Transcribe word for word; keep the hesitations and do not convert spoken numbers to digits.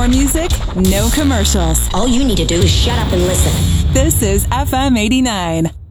More music, no commercials. All you need to do is shut up and listen. This is F M eighty-nine.